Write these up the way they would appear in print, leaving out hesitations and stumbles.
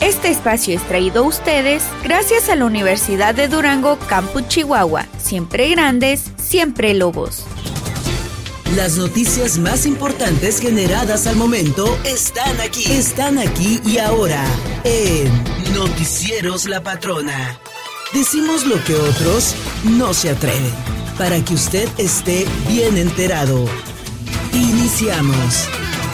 Este espacio es traído a ustedes gracias a la Universidad de Durango, Campus Chihuahua. Siempre grandes, siempre lobos. Las noticias más importantes generadas al momento están aquí y ahora en Noticieros La Patrona. Decimos lo que otros no se atreven, para que usted esté bien enterado. Iniciamos.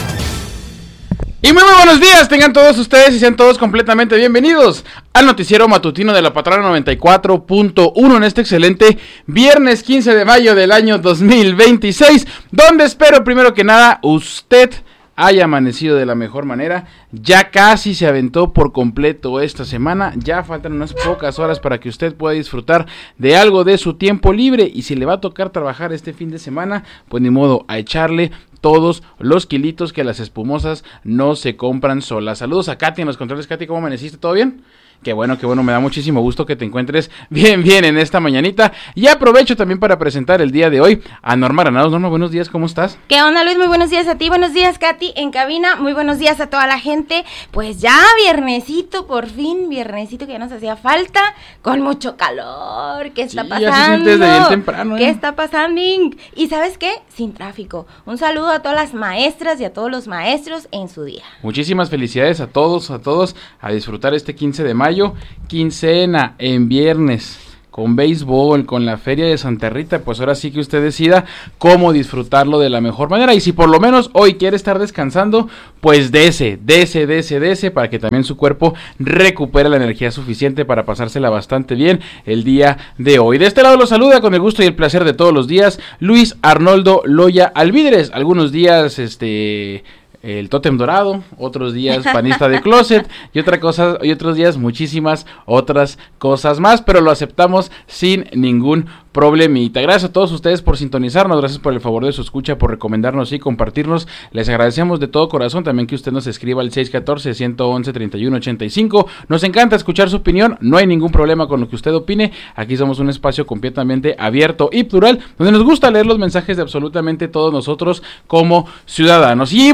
Y muy buenos días tengan todos ustedes y sean todos completamente bienvenidos al noticiero matutino de La Patrona 94.1 en este excelente viernes 15 de mayo del año 2026, donde espero primero que nada usted haya amanecido de la mejor manera. Ya casi se aventó por completo esta semana, ya faltan unas pocas horas para que usted pueda disfrutar de algo de su tiempo libre, y si le va a tocar trabajar este fin de semana, pues ni modo, a echarle todos los kilitos que las espumosas no se compran solas. Saludos a Katy en los controles. Katy, ¿cómo amaneciste? ¿Todo bien? Qué bueno, me da muchísimo gusto que te encuentres bien en esta mañanita. Y aprovecho también para presentar el día de hoy a Norma Granados. Norma, buenos días, ¿cómo estás? ¿Qué onda, Luis? Muy buenos días a ti, buenos días, Katy, en cabina, muy buenos días a toda la gente. Pues ya viernesito, por fin, viernesito que ya nos hacía falta, con mucho calor. ¿Qué está pasando? Ya se siente desde bien temprano, ¿Qué está pasando? Y ¿sabes qué? Sin tráfico. Un saludo a todas las maestras y a todos los maestros en su día. Muchísimas felicidades a todos, a disfrutar este 15 de mayo. Quincena en viernes, con béisbol, con la feria de Santa Rita. Pues ahora sí que usted decida cómo disfrutarlo de la mejor manera, y si por lo menos hoy quiere estar descansando, pues dese para que también su cuerpo recupere la energía suficiente para pasársela bastante bien el día de hoy. De este lado lo saluda con el gusto y el placer de todos los días Luis Arnoldo Loya Alvídrez. Algunos días el tótem dorado, otros días panista de closet y otros días muchísimas otras cosas más, pero lo aceptamos sin ningún problemita. Gracias a todos ustedes por sintonizarnos, gracias por el favor de su escucha, por recomendarnos y compartirnos. Les agradecemos de todo corazón también que usted nos escriba al 614-111-3185. Nos encanta escuchar su opinión, no hay ningún problema con lo que usted opine. Aquí somos un espacio completamente abierto y plural, donde nos gusta leer los mensajes de absolutamente todos nosotros como ciudadanos. Y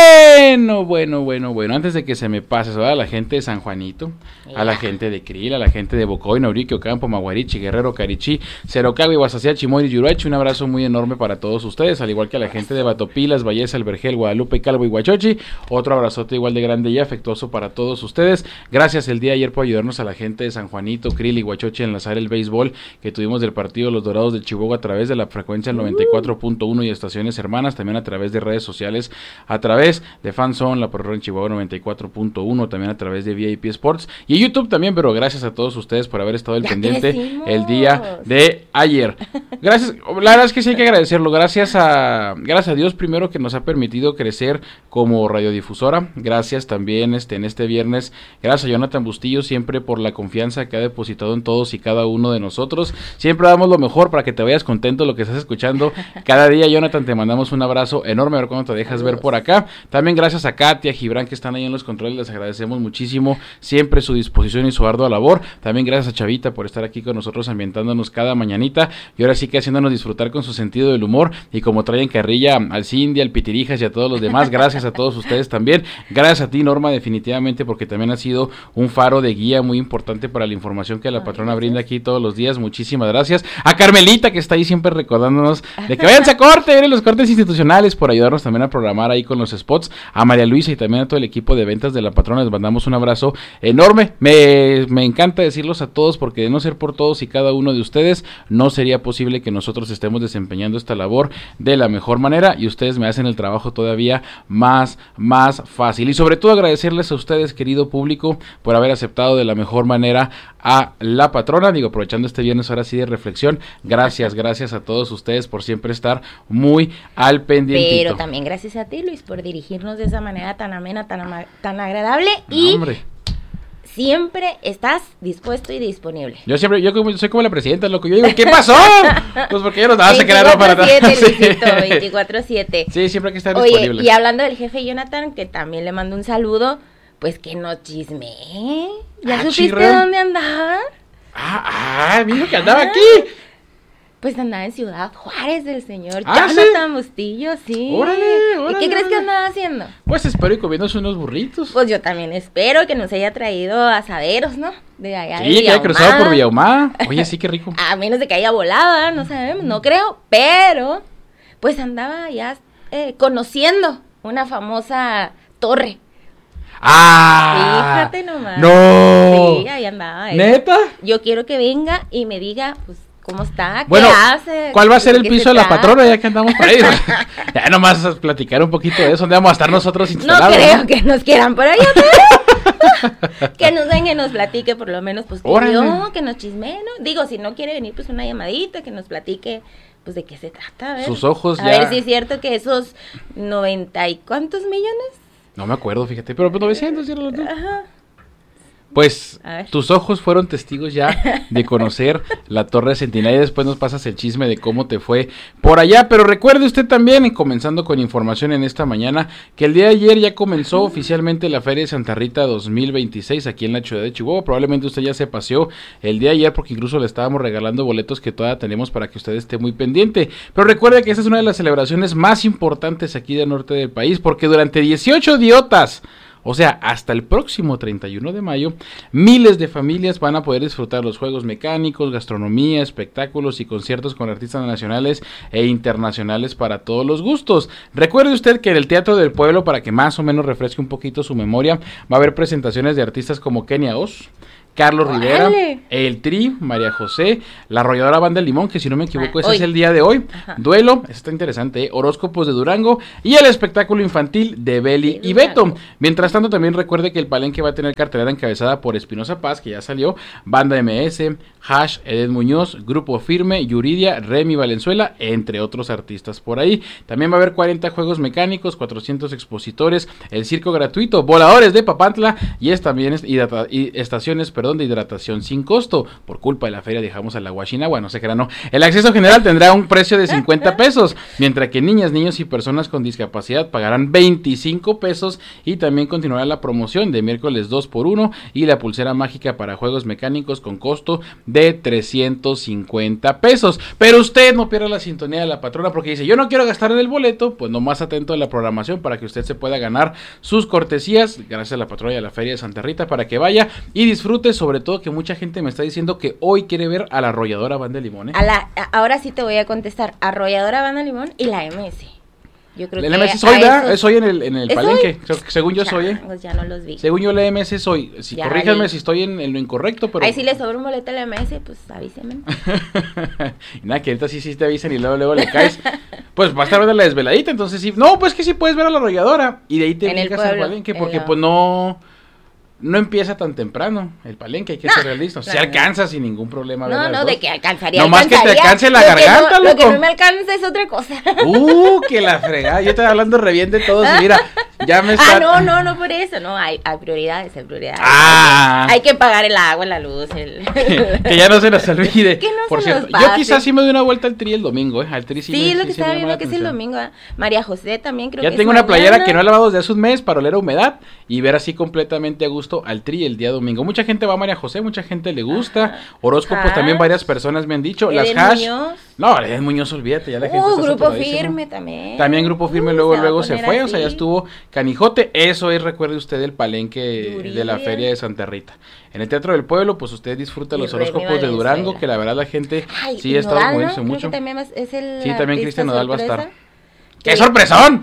bueno, antes de que se me pase, ¿verdad? A la gente de San Juanito, a la gente de Cril, a la gente de Bocoy, Nauriquio, Campo, Maguarichi, Guerrero, Carichí, Cerocagui, Guasacía, Chimoy y Yuruachi, un abrazo muy enorme para todos ustedes, al igual que a la gente de Batopilas, Valleza, El Vergel, Guadalupe, Calvo y Huachochi. Otro abrazote igual de grande y afectuoso para todos ustedes. Gracias el día de ayer por ayudarnos a la gente de San Juanito, Cril y Huachochi a enlazar el béisbol que tuvimos del partido Los Dorados de Chihuahua a través de la frecuencia del 94.1 y estaciones hermanas, también a través de redes sociales, a través de Fanzone, La Porrera en Chihuahua 94.1, también a través de VIP Sports y YouTube también, pero gracias a todos ustedes por haber estado al pendiente el día de ayer. Gracias, la verdad es que sí hay que agradecerlo, gracias a Dios primero que nos ha permitido crecer como radiodifusora, gracias también en este viernes, gracias a Jonathan Bustillo siempre por la confianza que ha depositado en todos y cada uno de nosotros, siempre damos lo mejor para que te vayas contento de lo que estás escuchando cada día. Jonathan, te mandamos un abrazo enorme, a ver cuándo te dejas ver por acá. También gracias a Katia, Gibran, que están ahí en los controles, les agradecemos muchísimo siempre su disposición y su ardua labor. También gracias a Chavita por estar aquí con nosotros ambientándonos cada mañanita, y ahora sí que haciéndonos disfrutar con su sentido del humor, y como traen carrilla al Cindy, al Pitirijas y a todos los demás, gracias a todos ustedes también. Gracias a ti, Norma, definitivamente, porque también ha sido un faro de guía muy importante para la información que la patrona brinda aquí todos los días. Muchísimas gracias. A Carmelita, que está ahí siempre recordándonos de que váyanse a corte, vienen los cortes institucionales, por ayudarnos también a programar ahí con los spots. A María Luisa y también a todo el equipo de ventas de la patrona les mandamos un abrazo enorme. Me encanta decirlos a todos, porque de no ser por todos y cada uno de ustedes, no sería posible que nosotros estemos desempeñando esta labor de la mejor manera, y ustedes me hacen el trabajo todavía más fácil. Y sobre todo agradecerles a ustedes, querido público, por haber aceptado de la mejor manera a la patrona. Digo, aprovechando este viernes ahora sí de reflexión, gracias a todos ustedes por siempre estar muy al pendientito. Pero también gracias a ti, Luis, por dirigirnos de esa manera tan amena, tan agradable, y hombre, siempre estás dispuesto y disponible. Yo soy como la presidenta, loco. Yo digo, ¿qué pasó? Pues porque yo no vas a quedar para atrás. 24/7. Sí, siempre hay que estar disponible. Y hablando del jefe Jonathan, que también le mando un saludo, pues que no chisme. ¿Ya supiste dónde andaba? Mira que andaba aquí. Pues andaba en Ciudad Juárez el señor ¿Ah, Jonathan Bustillo, sí. Órale, ¿Y qué crees que andaba haciendo? Pues espero y comiéndose unos burritos. Pues yo también espero que nos haya traído asaderos, ¿no? De allá de Sí, que haya cruzado por Villahumada. Villahumada. Oye, sí, qué rico. A menos de que haya volado, ¿verdad? No sabemos, no creo, pero pues andaba ya conociendo una famosa torre. ¡Ah! Fíjate nomás. ¡No! Sí, ahí andaba. ¿Neta? Yo quiero que venga y me diga, pues, cómo está, qué Bueno, hace. ¿cuál va a ser de el qué piso se de la trata. patrona ya que andamos por ahí? Ya nomás a platicar un poquito de eso, ¿dónde vamos a estar nosotros No instalados? creo que nos quieran por ahí. Que nos venga y nos platique por lo menos, pues, que Órale. vio, que nos chisme, ¿no? Digo, si no quiere venir, pues, una llamadita, que nos platique, pues, de qué se trata, a ver. Sus ojos a ya- ver si es cierto que esos 90 y cuántos millones. No me acuerdo, fíjate, pero pues 900, ciérralo tú. Ajá. Pues A ver. tus ojos fueron testigos ya de conocer la Torre de Centinela y después nos pasas el chisme de cómo te fue por allá. Pero recuerde usted también, y comenzando con información en esta mañana, que el día de ayer ya comenzó oficialmente la Feria de Santa Rita 2026 aquí en la ciudad de Chihuahua. Probablemente usted ya se paseó el día de ayer porque incluso le estábamos regalando boletos que todavía tenemos para que usted esté muy pendiente. Pero recuerde que esta es una de las celebraciones más importantes aquí del norte del país porque durante 18 diotas, o sea, hasta el próximo 31 de mayo, miles de familias van a poder disfrutar los juegos mecánicos, gastronomía, espectáculos y conciertos con artistas nacionales e internacionales para todos los gustos. Recuerde usted que en el Teatro del Pueblo, para que más o menos refresque un poquito su memoria, va a haber presentaciones de artistas como Kenia Oz, Carlos Rivera, ¡Órale! El Tri, María José, la arrolladora Banda Limón, que si no me equivoco ese Hoy. es el día de hoy, Ajá. Duelo, eso está interesante, Horóscopos de Durango y el espectáculo infantil de Beli y Beto. Mientras tanto también recuerde que el Palenque va a tener cartelera encabezada por Espinosa Paz, que ya salió, Banda MS, Hash, Edén Muñoz, Grupo Firme, Yuridia, Remy Valenzuela, entre otros artistas por ahí. También va a haber 40 juegos mecánicos, 400 expositores, el circo gratuito, voladores de Papantla y estaciones de hidratación sin costo. Por culpa de la feria dejamos a la Huachinagua, no se crean, no. El acceso general tendrá un precio de 50 pesos, mientras que niñas, niños y personas con discapacidad pagarán 25 pesos y también continuará la promoción de miércoles 2x1 y la pulsera mágica para juegos mecánicos con costo de 350 pesos. Pero usted no pierda la sintonía de la patrona porque dice, yo no quiero gastar en el boleto, pues nomás atento a la programación para que usted se pueda ganar sus cortesías, gracias a la patrona y a la Feria de Santa Rita, para que vaya y disfrute, sobre todo que mucha gente me está diciendo que hoy quiere ver a la arrolladora Banda Limón, ¿eh? Ahora sí te voy a contestar. Arrolladora Banda Limón y la MS. Yo creo El que MS es hoy, a ¿verdad? esos- Es hoy en el ¿Es Palenque. Según yo soy, ¿eh? Changos, ya no los vi. Según yo la MS es hoy. Si Ya corríjanme vi. si estoy en lo incorrecto, pero... Ahí sí le sobra un boleto a la MS, pues avísenme. Y nada, que ahorita sí te avisan y luego le caes. Pues va a estar viendo la desveladita, entonces sí. No, pues que sí puedes ver a la arrolladora. Y de ahí te En el brincas al pueblo, Palenque, en porque la- pues no empieza tan temprano el Palenque, hay que ser realistas. no, Se no. alcanza sin ningún problema. No, ver las no, dos. de que alcanzaría. Nomás que te alcanzaría. alcance la Lo que garganta, Lo que loco. no me alcanza es otra cosa. Que la fregada. Yo estoy hablando re bien de todos y mira, ya me está... No por eso. No, hay prioridades, hay prioridades. Ah. Hay que pagar el agua, la luz, el... Que ya no se nos olvide. Que no Por se cierto, nos yo pase. quizás sí me doy una vuelta al Tri el domingo, Al Tri sí, Sí, me- lo que sí estaba me llama viendo la que es el atención. domingo. María José también creo Ya que tengo es una playera mañana. que no he lavado desde hace un mes para oler a humedad y ver así completamente a gusto al Tri el día domingo. Mucha gente va a María José, mucha gente le gusta. Ajá. Horóscopos Hash. también varias personas me han dicho. Las Eden Hash. Muñoz. No, Eden Muñoz, olvídate, ya la gente está Grupo saturadísima. Firme también. También Grupo Firme Se luego va a se poner fue, o sea, ya así. estuvo Canijote. Eso es, recuerde usted, el Palenque de la Yuridia. Feria de Santa Rita. En el Teatro del Pueblo, pues usted disfruta Y los Remy horóscopos de Valenzuela. Durango, que la verdad la gente Ay, sí y ha estado Nodal, ¿no? moviéndose Creo mucho. que también es el Sí, también artista Cristian Nodal va a estar. sorpresa. ¡Qué Sí. sorpresón!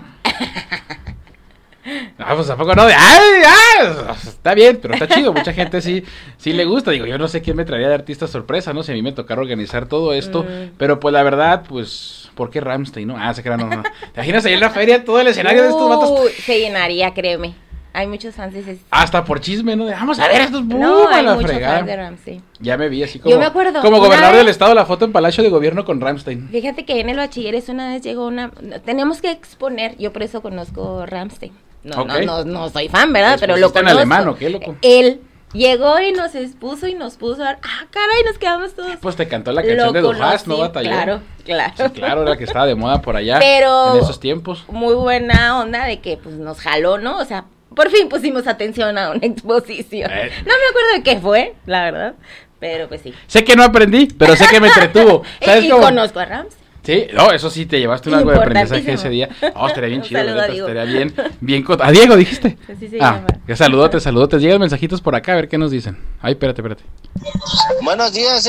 Ah, pues tampoco no de está bien, pero está chido, mucha gente sí le gusta. Digo, yo no sé quién me traería de artista sorpresa, no sé, a mí me tocará organizar todo esto, pero pues la verdad, pues, ¿por qué Rammstein, no? Se crean, no. ¿Te imaginas ahí en la feria todo el escenario de estos vatos? Uy, se llenaría, créeme. Hay muchos fans de ese... Hasta por chisme, ¿no? Vamos a ver estos No, a hay la muchos fregada. fans de Ramsey. Ya me vi así como, Yo me acuerdo, como una gobernador vez- del estado, la foto en Palacio de Gobierno con Rammstein. Fíjate que en el bachilleres una vez llegó una... Tenemos que exponer, yo por eso conozco Ramsey. Ok. No soy fan, ¿verdad? Pero lo ¿Expusiste en conozco. alemán o qué, loco? Él llegó y nos expuso y nos puso a... caray, nos quedamos todos... Pues te cantó la canción de Dujas, ¿no, batalló? Claro. Sí, claro, era la que estaba de moda por allá Pero- en esos tiempos. Muy buena onda de que pues nos jaló, ¿no? O sea, por fin pusimos atención a una exposición. No me acuerdo de qué fue, la verdad. Pero pues sí. Sé que no aprendí, pero sé que me entretuvo. ¿Sabes Y cómo? conozco a Rams. Sí, no, eso sí, te llevaste algo de aprendizaje ese día. No, estaría bien Un chido, saludo la a neta, Diego. estaría bien. A Diego, dijiste. Así se llama. Ya saludotes. Llegan mensajitos por acá, a ver qué nos dicen. Ay, espérate. Buenos días,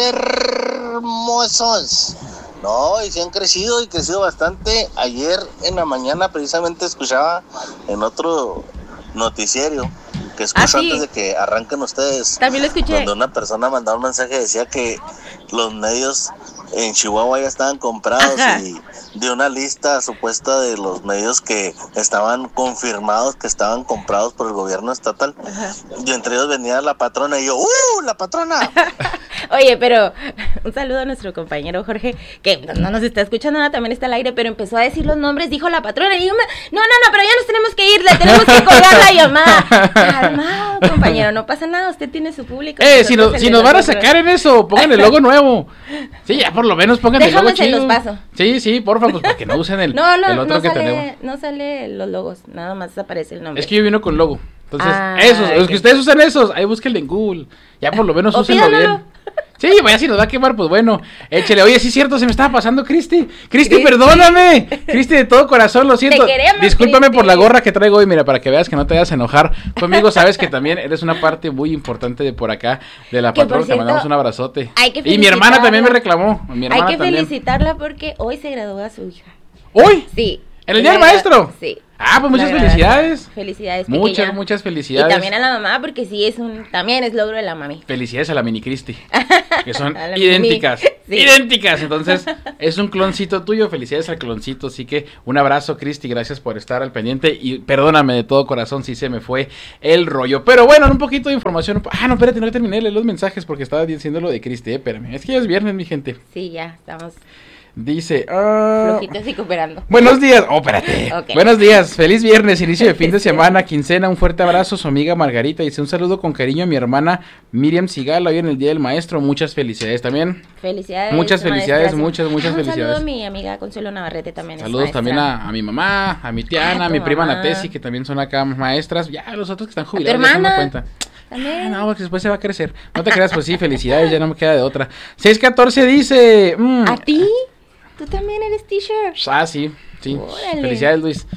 hermosos. No, y se han crecido y crecido bastante. Ayer en la mañana precisamente escuchaba en otro noticiero que escucho sí. antes de que arranquen ustedes. También lo escuché. Donde una persona mandaba un mensaje, decía que los medios en Chihuahua ya estaban comprados. Ajá. Y de una lista supuesta de los medios que estaban confirmados que estaban comprados por el gobierno estatal. Ajá. Y entre ellos venía la patrona y yo, ¡la patrona! Oye, pero un saludo a nuestro compañero Jorge, que no nos está escuchando nada, también está al aire, pero empezó a decir los nombres, dijo la patrona, y dijo, no, pero ya nos tenemos que ir, le tenemos que colgar la llamada. Calmado, compañero, no pasa nada, usted tiene su público. Si nos van a sacar en eso, pongan el logo nuevo. Sí, ya por lo menos pongan el logo chido. Déjame se los paso. Sí, porfa, pues para que no usen el otro que tenemos. No sale los logos, nada más aparece el nombre. Es que yo vino con logo. Entonces, los ok. que ustedes usan esos, ahí búsquenlo en Google. Ya por lo menos O úsenlo pídanlo. bien. Sí, vaya, si nos va a quemar, pues bueno, échale. Oye, sí es cierto, se me estaba pasando Cristi, perdóname. Cristi, de todo corazón, lo siento. Te queremos, Discúlpame Cristi. por la gorra que traigo hoy, mira, para que veas que no te vayas a enojar conmigo. Sabes que también eres una parte muy importante de por acá, de la Que por patrona, te cierto, mandamos un abrazote. hay que Y mi hermana también me felicitarla. reclamó. Mi hermana Hay que también. felicitarla porque hoy se gradúa su hija. ¿Hoy? Sí. ¿En el Día del Maestro? Sí. Ah, pues muchas La felicidades. Felicidades. Muchas pequeña. muchas Y felicidades. también a la mamá porque sí también es logro de la mami. Felicidades a la mini Cristi, que son A la idénticas, mini, sí. idénticas, entonces es un cloncito tuyo, felicidades al cloncito, así que un abrazo Cristi, gracias por estar al pendiente y perdóname de todo corazón si se me fue el rollo, pero bueno, un poquito de información, no, espérate, no terminé de leer los mensajes porque estaba diciendo lo de Cristi, espérame, es que ya es viernes mi gente, Sí, ya estamos dice, flojitos y cooperando. buenos días, espérate. Ok. Buenos días, feliz viernes, inicio de fin de semana, quincena, un fuerte abrazo, su amiga Margarita, dice un saludo con cariño a mi hermana Miriam Sigala, hoy en el Día del Maestro, muchas felicidades también. Felicidades. Muchas felicidades, maestra. muchas Un felicidades. saludo a mi amiga Consuelo Navarrete también. Saludos es también maestra. a mi mamá, a mi tía Ana, a tu mi prima mamá. Natesi, que también son acá maestras, ya los otros que están tu jubilados ya se dan hermana. cuenta. También. No, porque después se va a crecer. No te creas, pues sí, felicidades, ya no me queda de otra. 614 dice... ¿A ti? ¿Tú también eres teacher? Sí. Órale. Felicidades, Luis.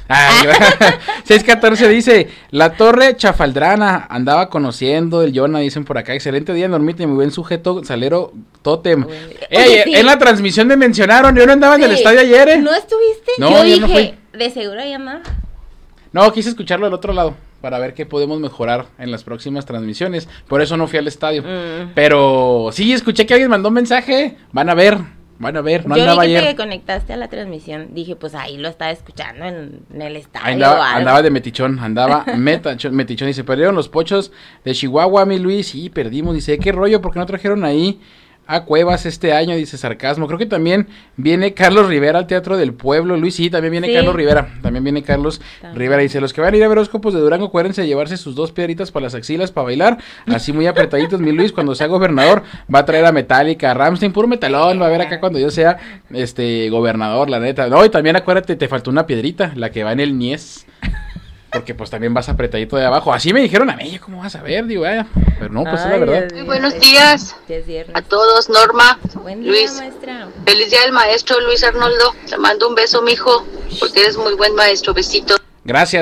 614 dice, la Torre Chafaldrana andaba conociendo el Yona, dicen por acá. Excelente día, Normita, y muy buen sujeto, Salero Totem. Oye, sí. En la transmisión me mencionaron, yo no andaba en el estadio ayer, ¿No estuviste? No, yo yo no dije, de seguro ahí andaba. No, quise escucharlo del otro lado para ver qué podemos mejorar en las próximas transmisiones. Por eso no fui al estadio. Pero sí, escuché que alguien mandó un mensaje. Van a ver, no Yo andaba vi que ayer. te conectaste a la transmisión. Dije, pues ahí lo estaba escuchando en el estadio. Ahí o algo. andaba de metichón, metichón. Dice, perdieron los pochos de Chihuahua, mi Luis. Sí, perdimos. Dice, ¿qué rollo? ¿Por qué no trajeron ahí a Cuevas este año? Dice sarcasmo. Creo que también viene Carlos Rivera al Teatro del Pueblo. Luis, sí, también viene Sí. Carlos Rivera. También viene Carlos Rivera. Dice, los que van a ir a ver horóscopos de Durango, acuérdense de llevarse sus 2 piedritas para las axilas para bailar. Así muy apretaditos, mi Luis. Cuando sea gobernador, va a traer a Metallica, a Rammstein, puro metalón. Va a ver acá cuando yo sea gobernador, la neta. No, y también acuérdate, te faltó una piedrita, la que va en el Nies. Porque pues también vas apretadito de abajo. Así me dijeron a mí, ¿cómo vas a ver? Digo, pero no, pues es la Ay, verdad. Dios mío. Muy buenos días Ya es viernes. a todos, Norma, Buen día, Luis. maestra. Feliz día del maestro, Luis Arnoldo. Te mando un beso, mijo, porque eres muy buen maestro. Besito. Gracias.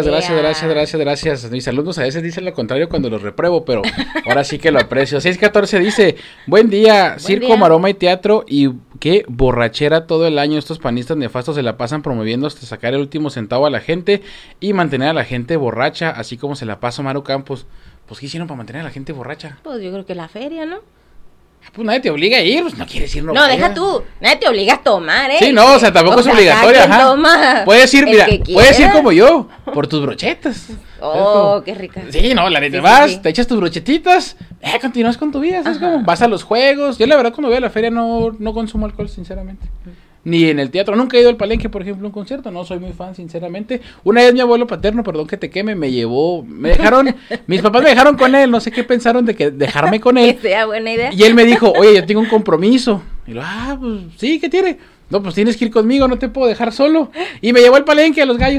Yeah. Mis alumnos a veces dicen lo contrario cuando los repruebo, pero ahora sí que lo aprecio. 614 dice, buen día, circo, día. maroma y teatro y qué borrachera todo el año. Estos panistas nefastos se la pasan promoviendo hasta sacar el último centavo a la gente y mantener a la gente borracha, así como se la pasa Maru Campos. Pues, ¿qué hicieron para mantener a la gente borracha? Pues yo creo que la feria, ¿no? Pues nadie te obliga a ir, pues no quieres ir, no No, vayas. deja tú. Nadie te obliga a tomar, ¿eh? Sí, no, o sea, tampoco es obligatoria, cada quien ajá. toma Puedes ir, el mira, que puedes ir quiera. como yo, por tus brochetas. Oh, qué rica. Sí, no, la neta, Sí, vas, sí. te echas tus brochetitas, continúas con tu vida, ¿sabes cómo? Vas a los juegos. Yo la verdad cuando voy a la feria no consumo alcohol, sinceramente. Ni en el teatro, nunca he ido al Palenque, por ejemplo, a un concierto, no soy muy fan, sinceramente. Una vez mi abuelo paterno, perdón que te queme, me dejaron, mis papás me dejaron con él, no sé qué pensaron de que dejarme con él. Que sea buena idea. Y él me dijo, oye, yo tengo un compromiso. Y yo, pues sí, ¿qué tiene? No, pues tienes que ir conmigo, no te puedo dejar solo. Y me llevó al Palenque a los gallos.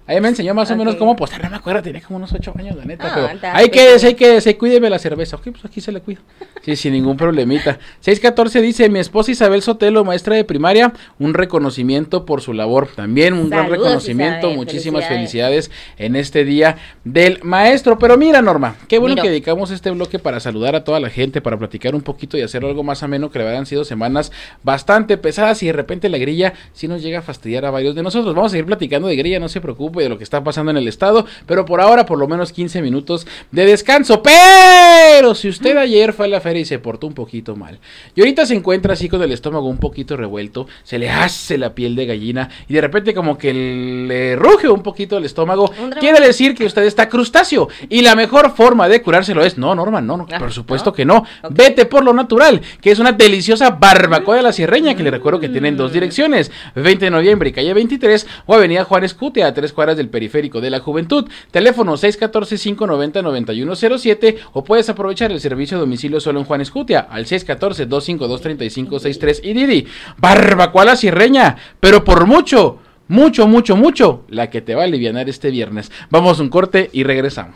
Ahí me enseñó más o menos cómo posar, no me acuerdo, tenía como unos 8 años, la neta, pero hay que cuídeme la cerveza. Ok, pues aquí se le cuido. Sí, sin ningún problemita. 614 dice, mi esposa Isabel Sotelo, maestra de primaria, un reconocimiento por su labor. También un gran reconocimiento, Isabel, muchísimas felicidades en este día del maestro. Pero mira, Norma, qué bueno que dedicamos este bloque para saludar a toda la gente, para platicar un poquito y hacer algo más ameno, que le habrán sido semanas bastante pesadas y de repente la grilla sí nos llega a fastidiar a varios de nosotros. Vamos a seguir platicando de grilla, no se preocupe, de lo que está pasando en el estado, pero por ahora por lo menos 15 minutos de descanso. Pero si usted ayer fue a la feria y se portó un poquito mal y ahorita se encuentra así con el estómago un poquito revuelto, se le hace la piel de gallina y de repente como que le ruge un poquito el estómago, quiere decir que usted está crustáceo y la mejor forma de curárselo es, no, Norma, no, por supuesto que no, vete por lo natural, que es una deliciosa barbacoa de la Sierreña, que le recuerdo que tienen dos direcciones, 20 de noviembre y calle 23 o avenida Juan Escutia a 3 cuadras del Periférico de la Juventud. Teléfono 614-590-9107 o puedes aprovechar el servicio de domicilio solo en Juan Escutia al 614-252-3563 y Didi. Barbacoa la Sierreña, pero por mucho, la que te va a alivianar este viernes. Vamos a un corte y regresamos.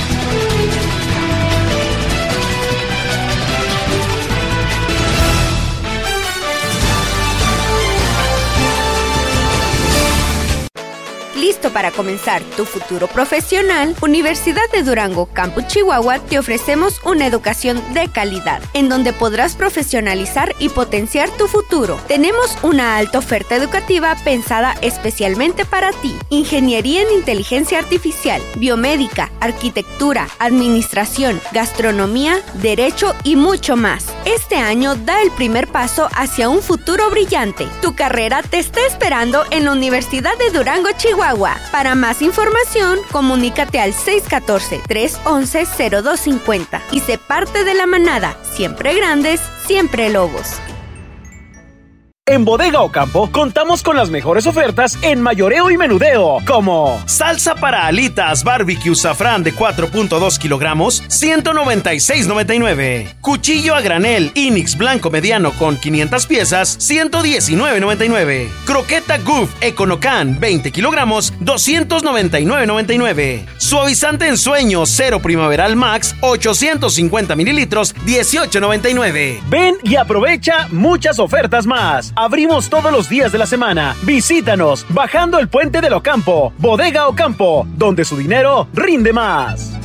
¿Listo para comenzar tu futuro profesional? Universidad de Durango, Campus Chihuahua, te ofrecemos una educación de calidad, en donde podrás profesionalizar y potenciar tu futuro. Tenemos una alta oferta educativa pensada especialmente para ti. Ingeniería en Inteligencia Artificial, Biomédica, Arquitectura, Administración, Gastronomía, Derecho y mucho más. Este año da el primer paso hacia un futuro brillante. Tu carrera te está esperando en la Universidad de Durango, Chihuahua. Para más información, comunícate al 614-311-0250 y sé parte de la manada. Siempre grandes, siempre lobos. En Bodega Ocampo contamos con las mejores ofertas en mayoreo y menudeo, como salsa para alitas barbecue safrán de 4.2 kilogramos, $196.99. Cuchillo a granel Inix blanco mediano con 500 piezas, $119.99. Croqueta Goof Econocan 20 kilogramos, $299.99. Suavizante en sueño Cero Primaveral Max 850 mililitros, $18.99. Ven y aprovecha muchas ofertas más. Abrimos todos los días de la semana. Visítanos bajando el puente del Ocampo. Bodega Ocampo, donde su dinero rinde más.